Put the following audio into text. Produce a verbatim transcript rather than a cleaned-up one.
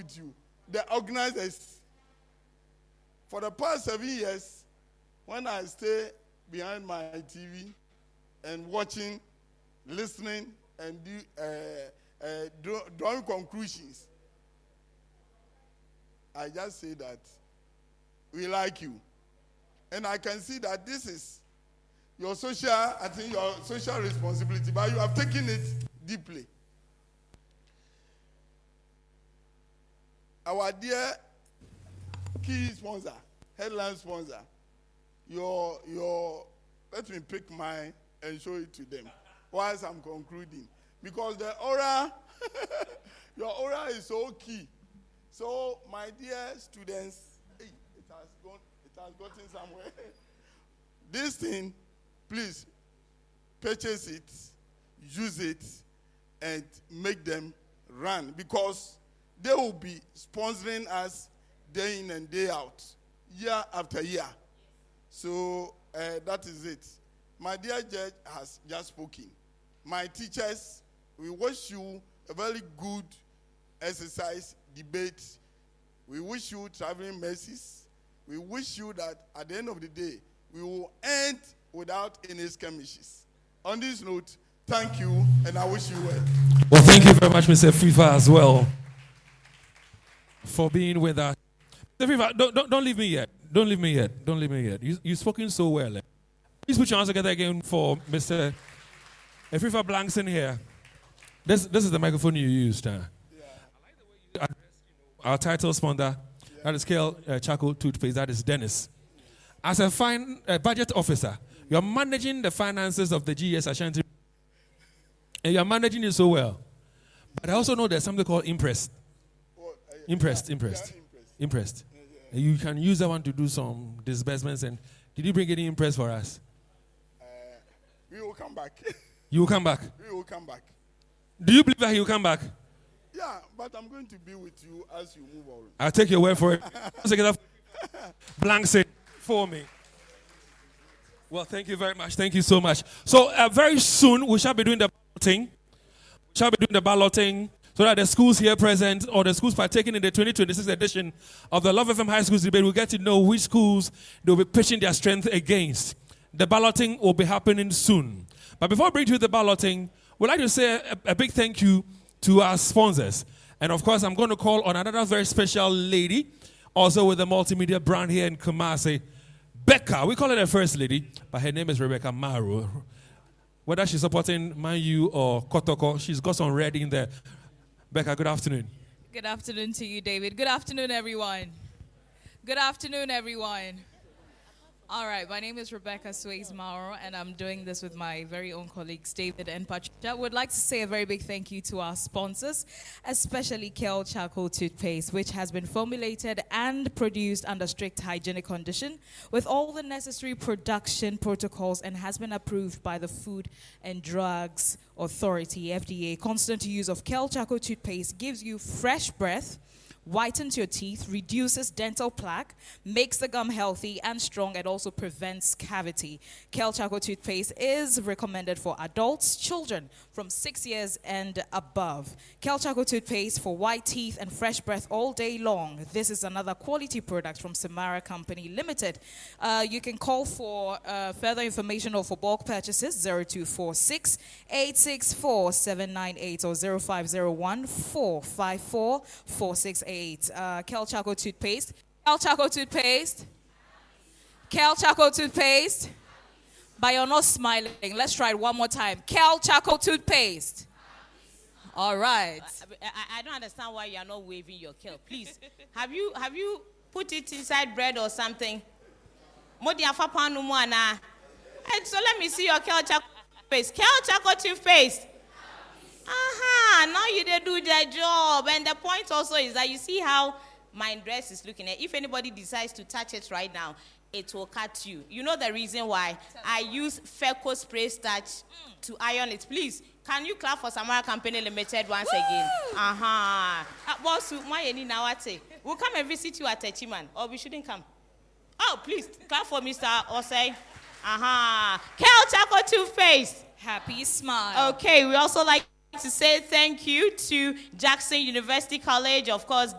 with you. The organizers, for the past seven years, when I stay behind my T V and watching, listening, and do, uh, uh, draw, drawing conclusions, I just say that we like you. And I can see that this is your social, I think your social responsibility, but you have taken it deeply. Our dear key sponsor, headline sponsor, your, your, let me pick mine and show it to them whilst I'm concluding. Because the aura, your aura is so key. So, my dear students, hey, it has gone, it has gotten somewhere. This thing, please purchase it, use it, and make them run, because they will be sponsoring us day in and day out, year after year. So uh, that is it. My dear judge has just spoken. My teachers, we wish you a very good exercise, debate. We wish you traveling mercies. We wish you that at the end of the day, we will end without any skirmishes. On this note, thank you, and I wish you well. Well, thank you very much, Mister FIFA, as well, for being with us. Mister FIFA, don't, don't, don't leave me yet. Don't leave me yet. Don't leave me yet. You, you've spoken so well. Eh? Please put your hands together again for Mister FIFA Blanks in here. This, this is the microphone you used. Huh? Yeah. I like the way you address, you know, our title sponsor, yeah. That is Kale uh, Charcoal Toothpaste, that is Dennis. As a fine uh, budget officer, you're managing the finances of the G S Ashanti, and you're managing it so well. But I also know there's something called Impressed. Well, uh, impressed, yeah, impressed, yeah, impressed, impressed. Yeah, yeah. And you can use that one to do some disbursements. And did you bring any Impressed for us? Uh, we will come back. You will come back? We will come back. Do you believe that he will come back? Yeah, but I'm going to be with you as you move on. I'll take your word for it. Blanks it for me. Well, thank you very much. Thank you so much. So uh, very soon we shall be doing the balloting. We shall be doing the balloting so that the schools here present or the schools partaking in the twenty twenty-six edition of the Love F M High Schools debate will get to know which schools they will be pitching their strength against. The balloting will be happening soon. But before I bring you the balloting, we'd like to say a, a big thank you to our sponsors. And of course, I'm going to call on another very special lady, also with a multimedia brand here in Kumasi, Becca. We call her the first lady, but her name is Rebecca Maru. Whether she's supporting Man U or Kotoko, she's got some red in there. Becca, good afternoon. Good afternoon to you, David. Good afternoon, everyone. Good afternoon, everyone. All right, my name is Rebecca Swayze Mauro, and I'm doing this with my very own colleagues, David and Patricia. I would like to say a very big thank you to our sponsors, especially Kale Charcoal Toothpaste, which has been formulated and produced under strict hygienic condition with all the necessary production protocols and has been approved by the Food and Drugs Authority, F D A. Constant use of Kale Charcoal Toothpaste gives you fresh breath, whitens your teeth, reduces dental plaque, makes the gum healthy and strong, and also prevents cavity. Kale Charcoal Toothpaste is recommended for adults, children from six years and above. Kale Charcoal Toothpaste for white teeth and fresh breath all day long. This is another quality product from Samara Company Limited. Uh, you can call for uh, further information or for bulk purchases zero two four six, eight six four, seven nine eight or zero five zero one, four five four, four six eight. Uh, Kale Charcoal Toothpaste. Kale Charcoal Toothpaste. Kale Charcoal Toothpaste. But you're not smiling. Let's try it one more time. Kale Charcoal Toothpaste. All right. I, I, I don't understand why you are not waving your kale. Please, have you have you put it inside bread or something? And so let me see your Kale Charcoal Toothpaste. Kale Charcoal Toothpaste. Aha, now you did do their job. And the point also is that you see how my dress is looking at. If anybody decides to touch it right now, it will cut you. You know the reason why? I use Feco spray starch mm. to iron it. Please, can you clap for Samara Company Limited once Woo! Again? Aha. Uh-huh. Boss, we'll come and visit you at Techiman, or we shouldn't come. Oh, please, clap for Mister Osei. Aha. Uh-huh. Kale Charcoal Toothpaste. Happy smile. Okay, we also like to say thank you to Jackson University College, of course,